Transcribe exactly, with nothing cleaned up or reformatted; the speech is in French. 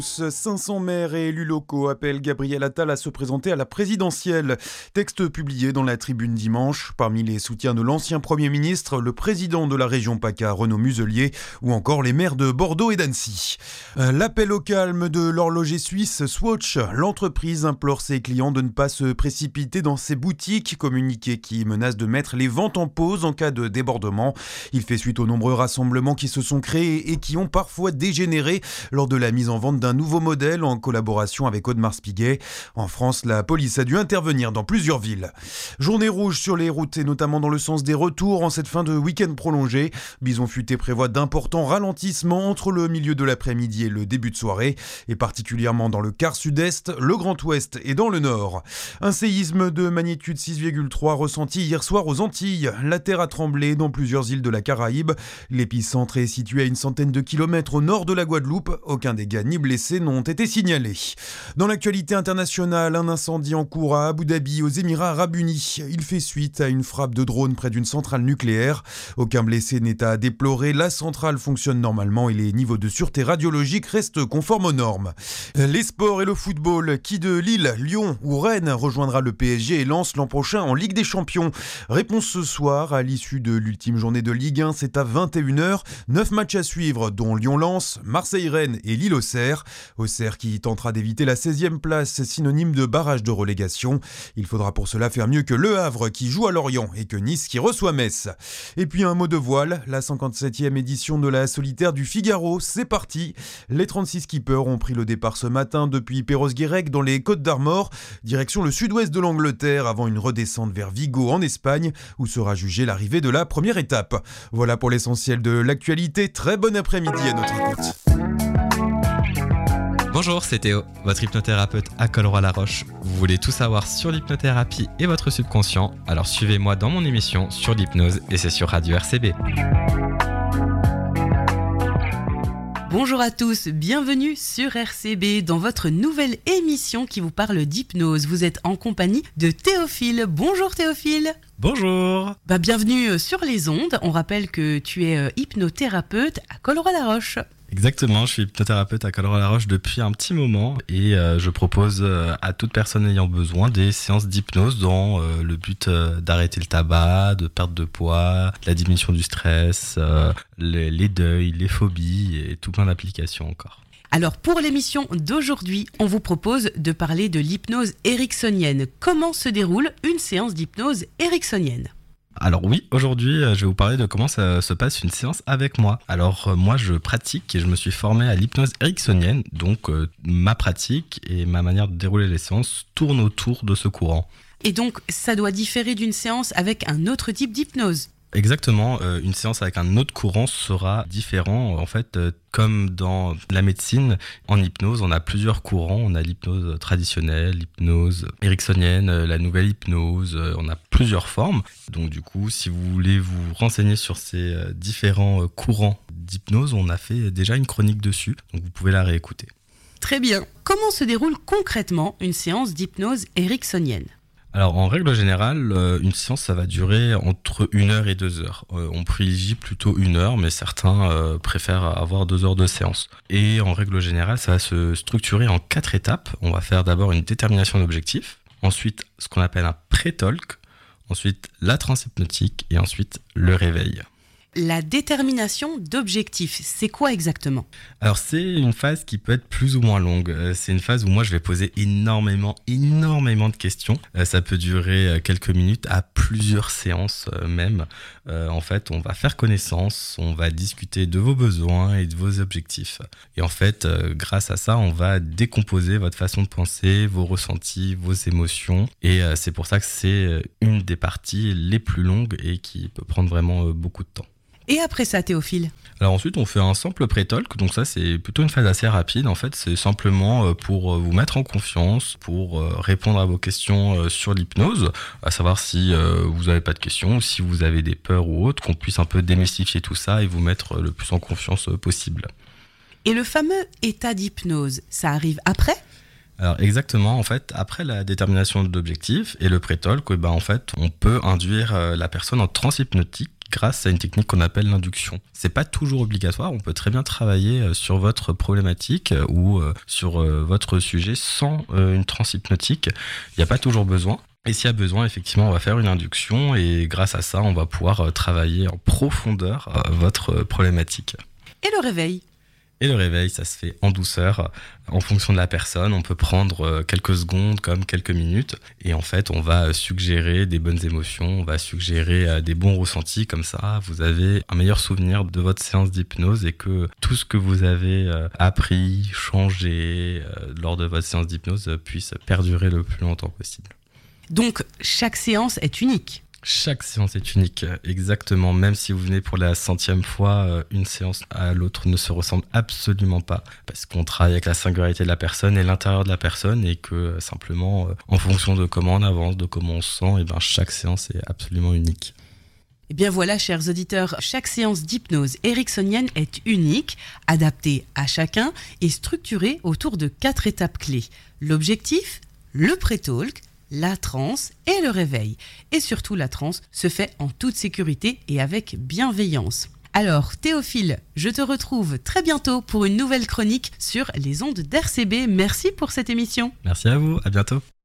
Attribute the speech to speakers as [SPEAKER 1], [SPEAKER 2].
[SPEAKER 1] cinq cents maires et élus locaux appellent Gabriel Attal à se présenter à la présidentielle. Texte publié dans la Tribune dimanche. Parmi les soutiens de l'ancien Premier ministre, le président de la région PACA, Renaud Muselier, ou encore les maires de Bordeaux et d'Annecy. L'appel au calme de l'horloger suisse Swatch. L'entreprise implore ses clients de ne pas se précipiter dans ses boutiques, communiqué qui menace de mettre les ventes en pause en cas de débordement. Il fait suite aux nombreux rassemblements qui se sont créés et qui ont parfois dégénéré lors de la mise en vente d'un nouveau modèle en collaboration avec Audemars Piguet. En France, la police a dû intervenir dans plusieurs villes. Journée rouge sur les routes et notamment dans le sens des retours en cette fin de week-end prolongé. Bison Futé prévoit d'importants ralentissements entre le milieu de l'après-midi et le début de soirée, et particulièrement dans le quart sud-est, le Grand Ouest et dans le nord. Un séisme de magnitude six virgule trois ressenti hier soir aux Antilles. La terre a tremblé dans plusieurs îles de la Caraïbe. L'épicentre est situé à une centaine de kilomètres au nord de la Guadeloupe. Aucun dégât ni blessé n'ont été signalés. Dans l'actualité internationale, un incendie en cours à Abu Dhabi, aux Émirats Arabes Unis. Il fait suite à une frappe de drone près d'une centrale nucléaire. Aucun blessé n'est à déplorer. La centrale fonctionne normalement et les niveaux de sûreté radiologique restent conformes aux normes. Les sports et le football. Qui de Lille, Lyon ou Rennes rejoindra le P S G et Lens l'an prochain en Ligue des Champions? Réponse ce soir à l'issue de l'ultime journée de Ligue un. C'est à vingt et une heures. Neuf matchs à suivre, dont Lyon-Lens, Marseille-Rennes et Lille-Auxerre. Auxerre qui tentera d'éviter la seizième place, synonyme de barrage de relégation. Il faudra pour cela faire mieux que Le Havre qui joue à Lorient et que Nice qui reçoit Metz. Et puis un mot de voile, la cinquante-septième édition de la solitaire du Figaro, c'est parti. Les trente-six skippers ont pris le départ ce matin depuis Perros-Guirec dans les Côtes d'Armor, direction le sud-ouest de l'Angleterre avant une redescente vers Vigo en Espagne où sera jugée l'arrivée de la première étape. Voilà pour l'essentiel de l'actualité. Très bon après-midi à notre écoute.
[SPEAKER 2] Bonjour, c'est Théo, votre hypnothérapeute à Colroy-la-Roche. Vous voulez tout savoir sur l'hypnothérapie et votre subconscient? Alors suivez-moi dans mon émission sur l'hypnose et c'est sur Radio R C B.
[SPEAKER 3] Bonjour à tous, bienvenue sur R C B dans votre nouvelle émission qui vous parle d'hypnose. Vous êtes en compagnie de Théophile. Bonjour Théophile.
[SPEAKER 2] Bonjour.
[SPEAKER 3] Bah, bienvenue sur les ondes. On rappelle que tu es hypnothérapeute à Colroy-la-Roche.
[SPEAKER 2] Exactement, je suis hypnothérapeute à Colroy-la-Roche depuis un petit moment et euh, je propose euh, à toute personne ayant besoin des séances d'hypnose dans euh, le but euh, d'arrêter le tabac, de perte de poids, la diminution du stress, euh, les, les deuils, les phobies et tout plein d'applications encore.
[SPEAKER 3] Alors pour l'émission d'aujourd'hui, on vous propose de parler de l'hypnose ericksonienne. Comment se déroule une séance d'hypnose ericksonienne ?
[SPEAKER 2] Alors oui, aujourd'hui, je vais vous parler de comment ça se passe une séance avec moi. Alors moi, je pratique et je me suis formé à l'hypnose ericksonienne, donc euh, ma pratique et ma manière de dérouler les séances tournent autour de ce courant.
[SPEAKER 3] Et donc, ça doit différer d'une séance avec un autre type d'hypnose ?
[SPEAKER 2] Exactement, euh, une séance avec un autre courant sera différent. En fait, euh, comme dans la médecine, en hypnose, on a plusieurs courants. On a l'hypnose traditionnelle, l'hypnose ericksonienne, euh, la nouvelle hypnose. Euh, on a plusieurs formes. Donc du coup, si vous voulez vous renseigner sur ces euh, différents euh, courants d'hypnose, on a fait déjà une chronique dessus. Donc vous pouvez la réécouter.
[SPEAKER 3] Très bien. Comment se déroule concrètement une séance d'hypnose ericksonienne ?
[SPEAKER 2] Alors en règle générale, euh, une séance ça va durer entre une heure et deux heures. Euh, on privilégie plutôt une heure, mais certains euh, préfèrent avoir deux heures de séance. Et en règle générale, ça va se structurer en quatre étapes. On va faire d'abord une détermination d'objectif, ensuite ce qu'on appelle un pré-talk, ensuite la transe hypnotique et ensuite le réveil.
[SPEAKER 3] La détermination d'objectifs, c'est quoi exactement ?
[SPEAKER 2] Alors c'est une phase qui peut être plus ou moins longue. C'est une phase où moi je vais poser énormément, énormément de questions. Ça peut durer quelques minutes à plusieurs séances même. En fait, on va faire connaissance, on va discuter de vos besoins et de vos objectifs. Et en fait, grâce à ça, on va décomposer votre façon de penser, vos ressentis, vos émotions. Et c'est pour ça que c'est une des parties les plus longues et qui peut prendre vraiment beaucoup de temps.
[SPEAKER 3] Et après ça, Théophile ?
[SPEAKER 2] Alors ensuite, on fait un simple pré-talk. Donc ça, c'est plutôt une phase assez rapide. En fait, c'est simplement pour vous mettre en confiance, pour répondre à vos questions sur l'hypnose, à savoir si vous n'avez pas de questions, ou si vous avez des peurs ou autres, qu'on puisse un peu démystifier tout ça et vous mettre le plus en confiance possible.
[SPEAKER 3] Et le fameux état d'hypnose, ça arrive après ?
[SPEAKER 2] Alors exactement, en fait, après la détermination d'objectifs et le pré-talk, eh ben, en fait, on peut induire la personne en transe hypnotique grâce à une technique qu'on appelle l'induction. C'est pas toujours obligatoire, on peut très bien travailler sur votre problématique ou sur votre sujet sans une transe hypnotique. Il n'y a pas toujours besoin. Et s'il y a besoin, effectivement, on va faire une induction et grâce à ça, on va pouvoir travailler en profondeur votre problématique.
[SPEAKER 3] Et le réveil ?
[SPEAKER 2] Et le réveil, ça se fait en douceur, en fonction de la personne. On peut prendre quelques secondes comme quelques minutes. Et en fait, on va suggérer des bonnes émotions, on va suggérer des bons ressentis. Comme ça, vous avez un meilleur souvenir de votre séance d'hypnose et que tout ce que vous avez appris, changé lors de votre séance d'hypnose puisse perdurer le plus longtemps possible.
[SPEAKER 3] Donc, chaque séance est unique.
[SPEAKER 2] Chaque séance est unique, exactement. Même si vous venez pour la centième fois, une séance à l'autre ne se ressemble absolument pas. Parce qu'on travaille avec la singularité de la personne et l'intérieur de la personne et que simplement, en fonction de comment on avance, de comment on se sent, et ben chaque séance est absolument unique.
[SPEAKER 3] Eh bien voilà, chers auditeurs, chaque séance d'hypnose ericksonienne est unique, adaptée à chacun et structurée autour de quatre étapes clés. L'objectif, le pré-talk, la transe et le réveil. Et surtout, la transe se fait en toute sécurité et avec bienveillance. Alors, Théophile, je te retrouve très bientôt pour une nouvelle chronique sur les ondes d'R C B. Merci pour cette émission.
[SPEAKER 2] Merci à vous, à bientôt.